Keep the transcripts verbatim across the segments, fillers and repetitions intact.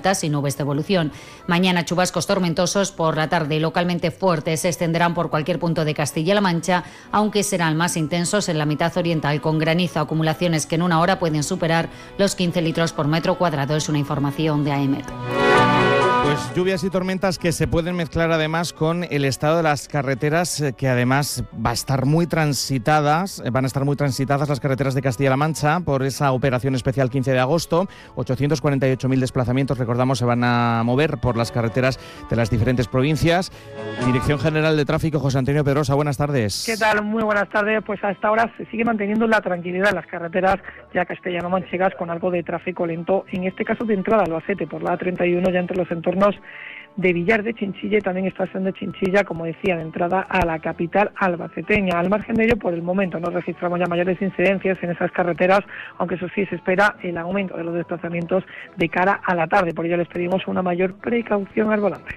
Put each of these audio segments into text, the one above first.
altas y nubes de evolución. Mañana chubascos tormentosos, por la tarde localmente fuertes, se extenderán por cualquier punto de Castilla-La Mancha, aunque serán más intensos en la mitad oriental, con granizo, acumulaciones que en una hora pueden superar los quince litros por metro cuadrado. Es una información de AEMET. Pues lluvias y tormentas que se pueden mezclar además con el estado de las carreteras, que además va a estar muy transitadas, van a estar muy transitadas las carreteras de Castilla-La Mancha por esa operación especial quince de agosto. ochocientos cuarenta y ocho mil desplazamientos, recordamos, se van a mover por las carreteras de las diferentes provincias. Dirección General de Tráfico, José Antonio Pedrosa, buenas tardes. ¿Qué tal? Muy buenas tardes. Pues hasta ahora se sigue manteniendo la tranquilidad en las carreteras ya castellano-manchegas, con algo de tráfico lento, en este caso de entrada a Albacete por la A treinta y uno, ya entre los entornos de Villar de Chinchilla y también estación de Chinchilla, como decía, de entrada a la capital albaceteña. Al margen de ello, por el momento no registramos ya mayores incidencias en esas carreteras, aunque eso sí, se espera el aumento de los desplazamientos de cara a la tarde. Por ello les pedimos una mayor precaución al volante.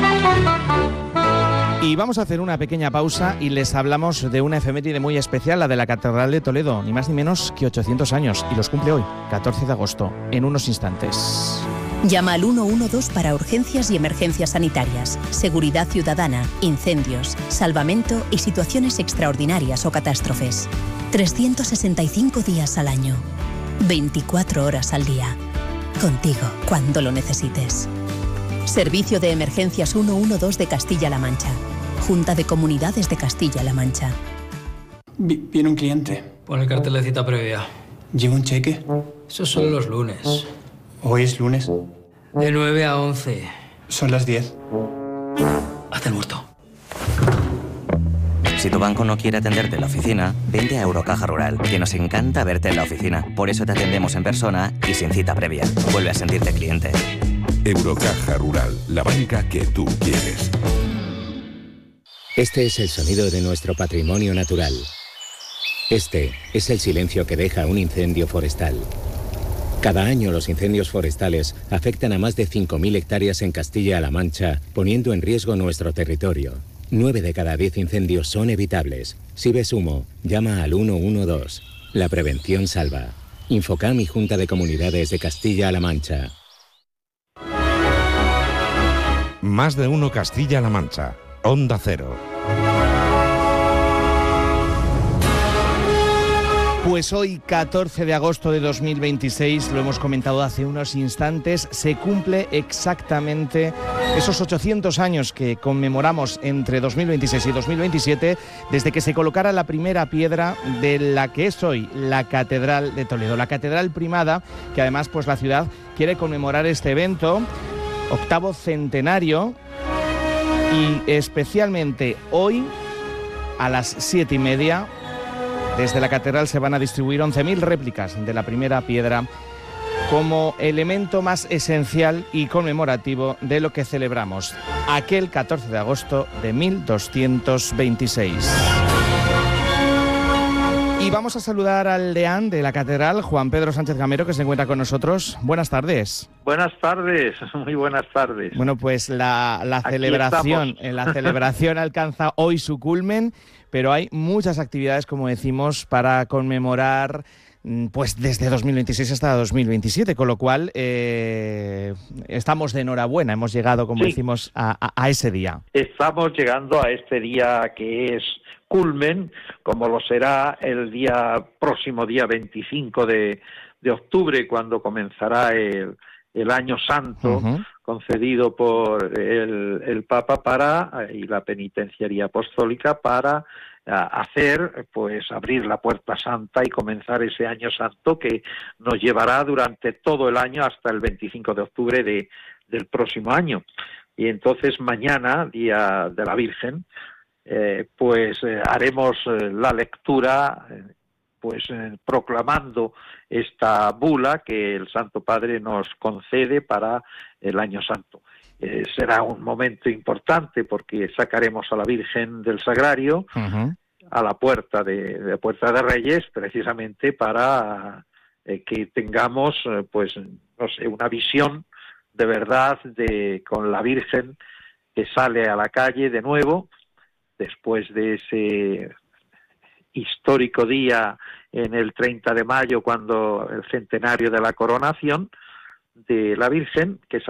Y vamos a hacer una pequeña pausa y les hablamos de una efeméride muy especial, la de la Catedral de Toledo, ni más ni menos que ochocientos años, y los cumple hoy, catorce de agosto, en unos instantes. Llama al ciento doce para urgencias y emergencias sanitarias, seguridad ciudadana, incendios, salvamento y situaciones extraordinarias o catástrofes. trescientos sesenta y cinco días al año, veinticuatro horas al día. Contigo cuando lo necesites. Servicio de Emergencias ciento doce de Castilla-La Mancha. Junta de Comunidades de Castilla-La Mancha. Viene un cliente. Pon el cartel de cita previa. ¿Lleva un cheque? Esos son los lunes. ¿Hoy es lunes? De nueve a once. Son las diez. Haz el muerto. Si tu banco no quiere atenderte en la oficina, vente a Eurocaja Rural, que nos encanta verte en la oficina. Por eso te atendemos en persona y sin cita previa. Vuelve a sentirte cliente. Eurocaja Rural, la banca que tú quieres. Este es el sonido de nuestro patrimonio natural. Este es el silencio que deja un incendio forestal. Cada año los incendios forestales afectan a más de cinco mil hectáreas en Castilla-La Mancha, poniendo en riesgo nuestro territorio. nueve de cada diez incendios son evitables. Si ves humo, llama al ciento doce. La prevención salva. Infocam y Junta de Comunidades de Castilla-La Mancha. Más de uno Castilla-La Mancha. Onda Cero. Pues hoy, catorce de agosto de dos mil veintiséis, lo hemos comentado hace unos instantes, se cumple exactamente esos ochocientos años que conmemoramos entre dos mil veintiséis y dos mil veintisiete, desde que se colocara la primera piedra de la que es hoy la Catedral de Toledo, la Catedral Primada, que además pues la ciudad quiere conmemorar este evento, octavo centenario, y especialmente hoy a las siete y media desde la catedral se van a distribuir once mil réplicas de la primera piedra como elemento más esencial y conmemorativo de lo que celebramos aquel catorce de agosto de mil doscientos veintiséis. Y vamos a saludar al deán de la catedral, Juan Pedro Sánchez Gamero, que se encuentra con nosotros. Buenas tardes. Buenas tardes, muy buenas tardes. Bueno, pues la, la celebración, la celebración alcanza hoy su culmen, pero hay muchas actividades, como decimos, para conmemorar pues desde dos mil veintiséis hasta dos mil veintisiete, con lo cual eh, estamos de enhorabuena, hemos llegado, como sí. decimos, a, a, a ese día. Estamos llegando a este día que es culmen, como lo será el día próximo día veinticinco de, de octubre, cuando comenzará el, el año santo uh-huh. concedido por el, el Papa para y la penitenciaría apostólica para a hacer, pues abrir la puerta santa y comenzar ese año santo que nos llevará durante todo el año hasta el veinticinco de octubre de, del próximo año. Y entonces mañana, día de la Virgen, eh, pues eh, haremos eh, la lectura, eh, pues eh, proclamando esta bula que el Santo Padre nos concede para el año santo. Eh, será un momento importante porque sacaremos a la Virgen del Sagrario uh-huh. a la puerta de, de Puerta de Reyes, precisamente para eh, que tengamos eh, pues no sé, una visión de verdad de con la Virgen que sale a la calle de nuevo después de ese histórico día en el treinta de mayo, cuando el centenario de la coronación de la Virgen, que